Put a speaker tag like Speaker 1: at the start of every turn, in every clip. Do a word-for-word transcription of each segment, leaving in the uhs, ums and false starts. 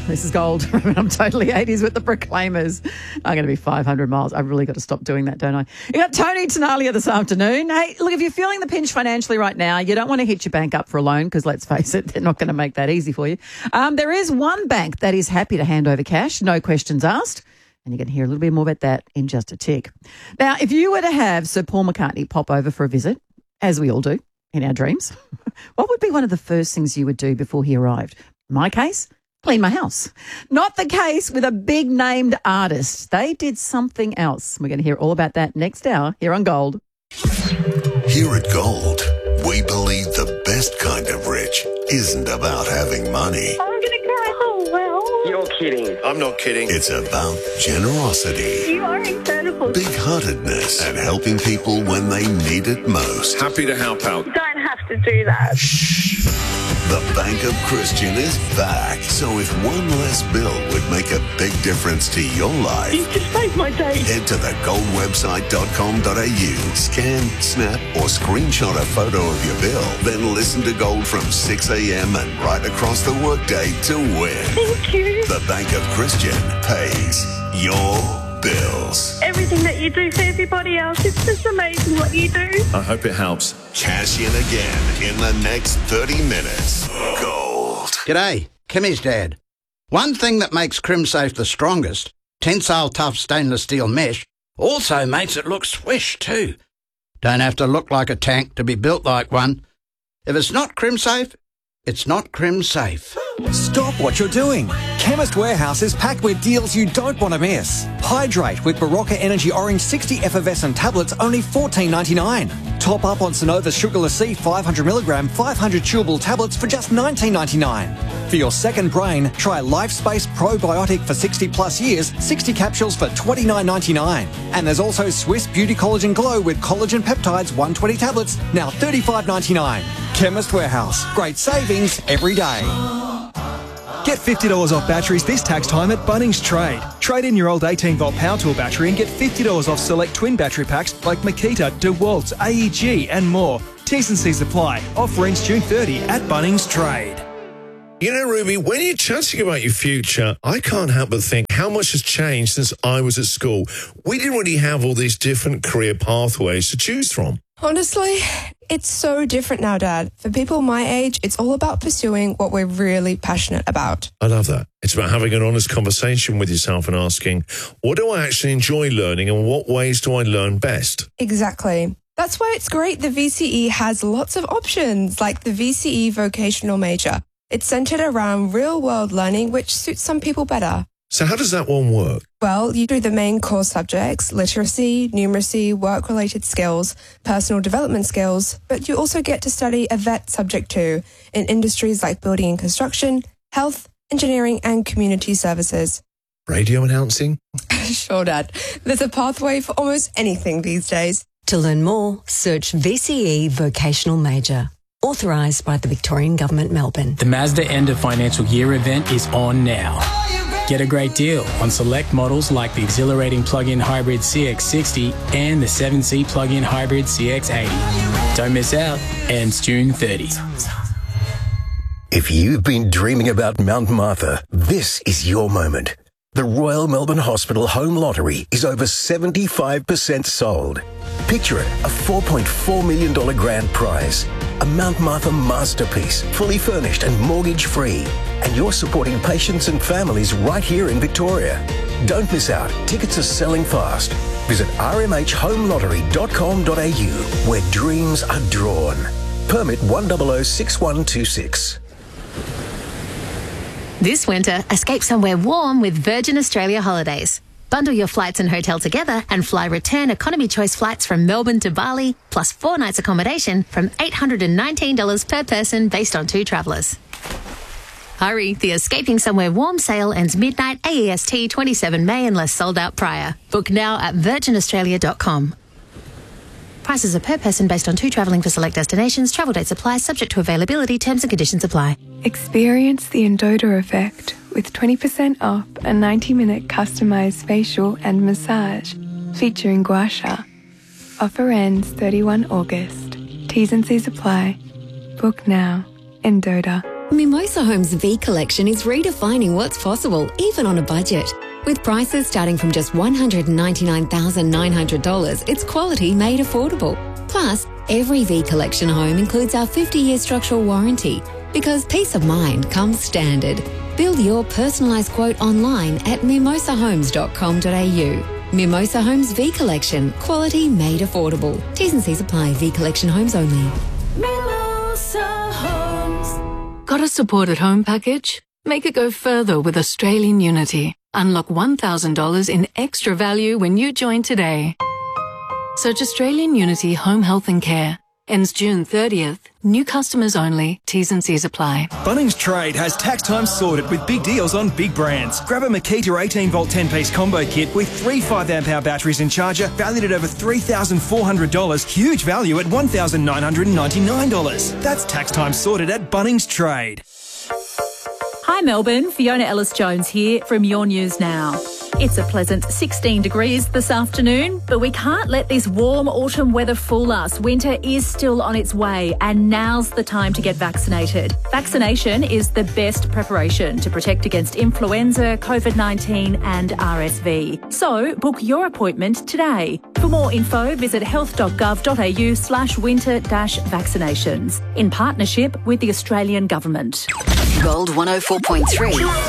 Speaker 1: This is Gold. I'm totally eighties with the Proclaimers. I'm going to be five hundred miles. I've really got to stop doing that, don't I? You got Tony Tenalia this afternoon. Hey, look, if you're feeling the pinch financially right now, you don't want to hit your bank up for a loan because, let's face it, they're not going to make that easy for you. Um, there is one bank that is happy to hand over cash, no questions asked. And you're going to hear a little bit more about that in just a tick. Now, if you were to have Sir Paul McCartney pop over for a visit, as we all do in our dreams, what would be one of the first things you would do before he arrived? In my case, clean my house. Not the case with a big named artist. They did something else. We're going to hear all about that next hour here on Gold.
Speaker 2: Here at Gold, we believe the best kind of rich isn't about having money.
Speaker 3: I'm going to cry. Oh, well.
Speaker 4: You're kidding.
Speaker 2: I'm not kidding. It's about generosity.
Speaker 3: You are incredible.
Speaker 2: Big-heartedness and helping people when they need it most.
Speaker 5: Happy to help out.
Speaker 3: You don't have to do that.
Speaker 2: The Bank of Christian is back. So if one less bill would make a big difference to your life,
Speaker 3: You just made my day.
Speaker 2: head to the gold website dot com dot a u, scan, snap, or screenshot a photo of your bill, then listen to Gold from six a.m. and right across the workday to win.
Speaker 3: Thank you.
Speaker 2: The Bank of Christian pays your bills.
Speaker 3: Everything that you do for everybody else, it's just amazing what you do.
Speaker 5: I hope it helps.
Speaker 2: Cash in again in the next thirty minutes. Gold.
Speaker 6: G'day, Kimmy's dad. One thing that makes CrimSafe the strongest, tensile tough stainless steel mesh, also makes it look swish too. Don't have to look like a tank to be built like one. If it's not CrimSafe, it's not CrimSafe.
Speaker 7: Stop what you're doing. Chemist Warehouse is packed with deals you don't want to miss. Hydrate with Barocca Energy Orange sixty effervescent tablets, only fourteen ninety-nine. Top up on Sonova Sugarless C five hundred milligram, five hundred chewable tablets for just nineteen ninety-nine. For your second brain, try LifeSpace Probiotic for sixty plus years, sixty capsules for twenty-nine ninety-nine. And there's also Swiss Beauty Collagen Glow with collagen peptides, one hundred twenty tablets, now thirty-five ninety-nine. Chemist Warehouse. Great savings every day.
Speaker 8: Get fifty dollars off batteries this tax time at Bunnings Trade. Trade in your old eighteen volt power tool battery and get fifty dollars off select twin battery packs like Makita, DeWalt, A E G and more. T's and C's apply. Offer ends June thirtieth at Bunnings Trade.
Speaker 5: You know, Ruby, when you're chatting about your future, I can't help but think how much has changed since I was at school. We didn't really have all these different career pathways to choose from.
Speaker 9: Honestly, it's so different now, Dad. For people my age, it's all about pursuing what we're really passionate about.
Speaker 5: I love that. It's about having an honest conversation with yourself and asking, what do I actually enjoy learning and what ways do I learn best?
Speaker 9: Exactly. That's why it's great the V C E has lots of options, like the V C E vocational major. It's centered around real-world learning, which suits some people better.
Speaker 5: So how does that one work?
Speaker 9: Well, you do the main core subjects, literacy, numeracy, work-related skills, personal development skills, but you also get to study a vet subject too, in industries like building and construction, health, engineering, and community services.
Speaker 5: Radio announcing?
Speaker 9: Sure, Dad. There's a pathway for almost anything these days.
Speaker 10: To learn more, search V C E Vocational Major. Authorised by the Victorian Government, Melbourne.
Speaker 11: The Mazda End of Financial Year event is on now. Get a great deal on select models like the exhilarating plug-in hybrid C X sixty and the seven seat plug-in hybrid C X eighty. Don't miss out. Ends June thirtieth.
Speaker 12: If you've been dreaming about Mount Martha, this is your moment. The Royal Melbourne Hospital Home Lottery is over seventy-five percent sold. Picture it, a four point four million dollars grand prize. A Mount Martha masterpiece, fully furnished and mortgage-free. And you're supporting patients and families right here in Victoria. Don't miss out. Tickets are selling fast. Visit r m h home lottery dot com dot a u, where dreams are drawn. Permit one zero zero six one two six.
Speaker 13: This winter, escape somewhere warm with Virgin Australia Holidays. Bundle your flights and hotel together and fly return economy choice flights from Melbourne to Bali, plus four nights accommodation from eight hundred nineteen dollars per person based on two travellers. Hurry, the Escaping Somewhere Warm sale ends midnight A E S T twenty-seven May unless sold out prior. Book now at virgin australia dot com. Prices are per person based on two travelling for select destinations. Travel dates apply, subject to availability. Terms and conditions apply.
Speaker 14: Experience the Endota effect with twenty percent off a ninety minute customised facial and massage featuring gua sha. Offer ends thirty-first of August. T's and C's apply. Book now. Endota.
Speaker 10: Mimosa Homes V Collection is redefining what's possible, even on a budget. With prices starting from just one hundred ninety-nine thousand nine hundred dollars, it's quality made affordable. Plus, every V Collection home includes our fifty-year structural warranty, because peace of mind comes standard. Build your personalised quote online at mimosa homes dot com dot a u. Mimosa Homes V Collection, quality made affordable. T's and C's apply. V Collection homes only.
Speaker 4: Mimosa Homes. Got a support at home package? Make it go further with Australian Unity. Unlock one thousand dollars in extra value when you join today. Search Australian Unity Home Health and Care. Ends June thirtieth. New customers only. T's and C's apply.
Speaker 8: Bunnings Trade has tax time sorted with big deals on big brands. Grab a Makita eighteen volt ten piece combo kit with three five amp hour batteries in charger, valued at over three thousand four hundred dollars. Huge value at one thousand nine hundred ninety-nine dollars. That's tax time sorted at Bunnings Trade.
Speaker 15: Hi Melbourne, Fiona Ellis-Jones here from Your News Now. It's a pleasant sixteen degrees this afternoon, but we can't let this warm autumn weather fool us. Winter is still on its way, and now's the time to get vaccinated. Vaccination is the best preparation to protect against influenza, COVID nineteen and R S V. So book your appointment today. For more info, visit health dot gov dot a u slash winter dash vaccinations in partnership with the Australian Government.
Speaker 10: Gold one oh four point three.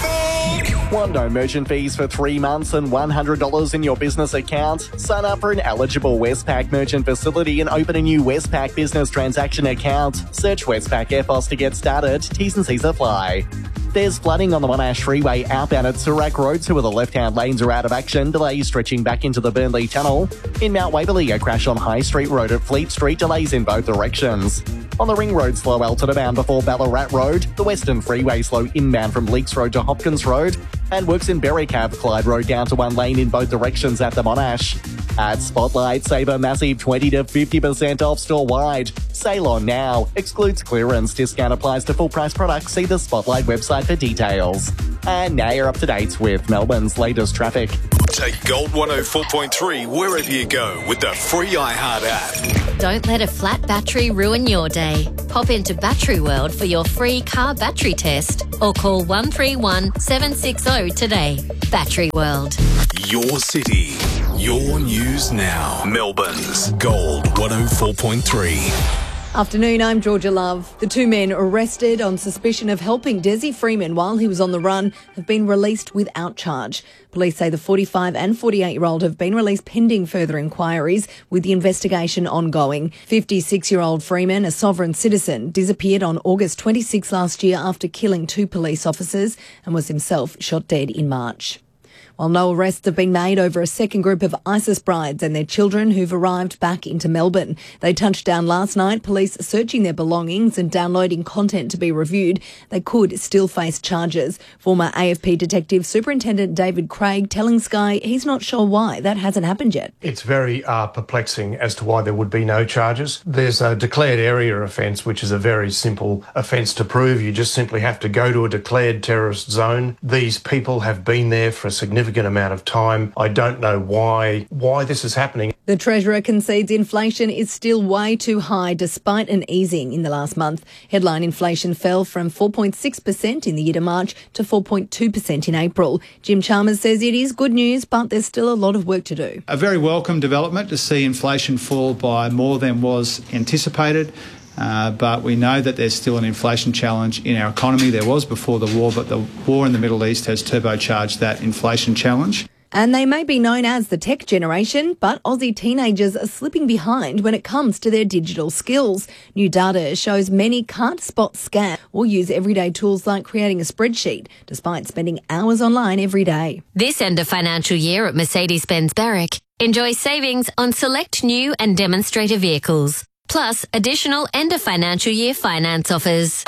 Speaker 16: One no merchant fees for three months and one hundred dollars in your business account. Sign up for an eligible Westpac merchant facility and open a new Westpac business transaction account. Search Westpac F O S to get started. T's and C's apply. There's flooding on the Monash Freeway outbound at Surak Road. Two of the left-hand lanes are out of action. Delays stretching back into the Burnley Tunnel. In Mount Waverley, a crash on High Street Road at Fleet Street. Delays in both directions. On the Ring Road, slow Elton bound before Ballarat Road. The Western Freeway slow inbound from Leaks Road to Hopkins Road. And works in Berwick have Clyde Road down to one lane in both directions at the Monash. At Spotlight, save a massive twenty to fifty percent off store-wide. Sale on now. Excludes clearance. Discount applies to full-price products. See the Spotlight website for details. And now you're up to date with Melbourne's latest traffic.
Speaker 17: Take Gold one oh four point three wherever you go with the free iHeart app.
Speaker 18: Don't let a flat battery ruin your day. Pop into Battery World for your free car battery test or call one three one, seven six zero today. Battery World.
Speaker 17: Your city, your news now. Melbourne's Gold one oh four point three.
Speaker 19: Afternoon, I'm Georgia Love. The two men arrested on suspicion of helping Desi Freeman while he was on the run have been released without charge. Police say the forty-five and forty-eight-year-old have been released pending further inquiries, with the investigation ongoing. fifty-six-year-old Freeman, a sovereign citizen, disappeared on August twenty-sixth last year after killing two police officers and was himself shot dead in March. While no arrests have been made over a second group of ISIS brides and their children who've arrived back into Melbourne. They touched down last night, police searching their belongings and downloading content to be reviewed. They could still face charges. Former A F P Detective Superintendent David Craig telling Sky he's not sure why that hasn't happened yet.
Speaker 20: It's very uh, perplexing as to why there would be no charges. There's a declared area offence, which is a very simple offence to prove. You just simply have to go to a declared terrorist zone. These people have been there for a significant amount of time. I don't know why why this is happening.
Speaker 19: The Treasurer concedes inflation is still way too high despite an easing in the last month. Headline inflation fell from four point six percent in the year to March to four point two percent in April. Jim Chalmers says it is good news, but there's still a lot of work to do.
Speaker 21: A very welcome development to see inflation fall by more than was anticipated. Uh, but we know that there's still an inflation challenge in our economy. There was before the war, but the war in the Middle East has turbocharged that inflation challenge.
Speaker 19: And they may be known as the tech generation, but Aussie teenagers are slipping behind when it comes to their digital skills. New data shows many can't spot scam or use everyday tools like creating a spreadsheet, despite spending hours online every day.
Speaker 18: This end of financial year at Mercedes-Benz Berwick, enjoy savings on select new and demonstrator vehicles. Plus, additional end-of-financial year finance offers.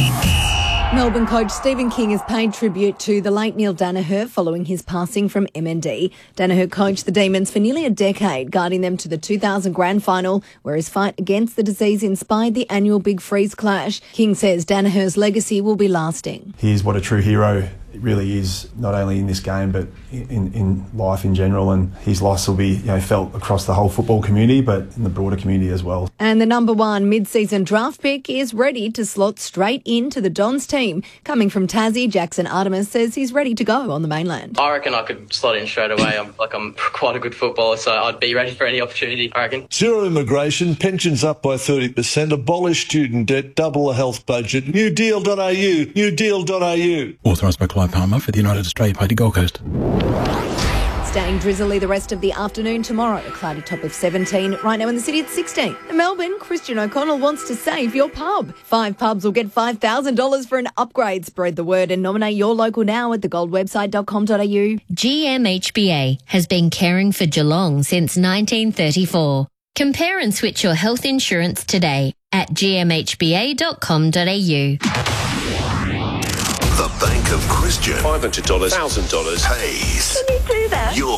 Speaker 19: Melbourne coach Stephen King has paid tribute to the late Neil Daniher following his passing from M N D. Daniher coached the Demons for nearly a decade, guiding them to the two thousand grand final, where his fight against the disease inspired the annual Big Freeze clash. King says Daniher's legacy will be lasting.
Speaker 22: He's what a true hero
Speaker 1: it really is, not only in this game but in, in life in general, and his loss will be, you know, felt across the whole football community but in the broader community as well.
Speaker 19: And the number one mid-season draft pick is ready to slot straight into the Dons team. Coming from Tassie, Jackson Artemis says he's ready to go on the mainland.
Speaker 22: I reckon I could slot in straight away. I'm like I'm quite a good footballer, so I'd be ready for any opportunity, I reckon.
Speaker 23: Zero immigration, pensions up by thirty percent, abolish student debt, double the health budget, new deal dot a u, new deal dot a u.
Speaker 24: Authorised by Clive Palmer for the United Australia Party Gold Coast.
Speaker 19: Staying drizzly the rest of the afternoon tomorrow. A cloudy top of seventeen. Right now in the city it's sixteen. In Melbourne, Christian O'Connell wants to save your pub. Five pubs will get five thousand dollars for an upgrade. Spread the word and nominate your local now at the gold website dot com dot a u.
Speaker 18: G M H B A has been caring for Geelong since nineteen thirty-four. Compare and switch your health insurance today at g m h b a dot com dot a u.
Speaker 2: The Bank of Christian.
Speaker 5: five hundred dollars, one thousand dollars.
Speaker 2: Pays.
Speaker 3: Can you do that?
Speaker 2: Your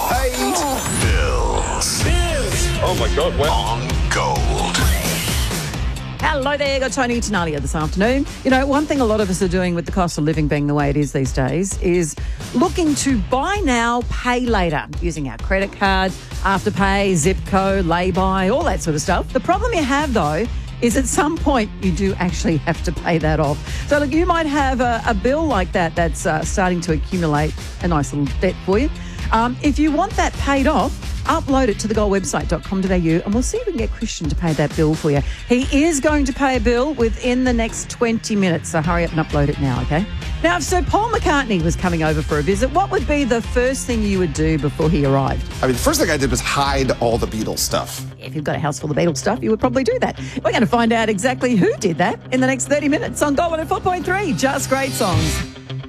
Speaker 2: bills.
Speaker 5: Bills. Oh my God, wow.
Speaker 2: On Gold.
Speaker 25: Hello there, got Tony Tenalia this afternoon. You know, one thing a lot of us are doing with the cost of living being the way it is these days is looking to buy now, pay later, using our credit card, Afterpay, Zipco, Lay-By, all that sort of stuff. The problem you have, though, is at some point you do actually have to pay that off. So look, you might have a, a bill like that that's uh, starting to accumulate a nice little debt for you. Um, if you want that paid off, upload it to the gold website dot com dot a u and we'll see if we can get Christian to pay that bill for you. He is going to pay a bill within the next twenty minutes, so hurry up and upload it now, okay? Now, if Sir Paul McCartney was coming over for a visit, what would be the first thing you would do before he arrived?
Speaker 26: I mean, the first thing I did was hide all the Beatles stuff.
Speaker 25: If you've got a house full of Beatles stuff, you would probably do that. We're going to find out exactly who did that in the next thirty minutes on Gold one oh four point three. Just great songs.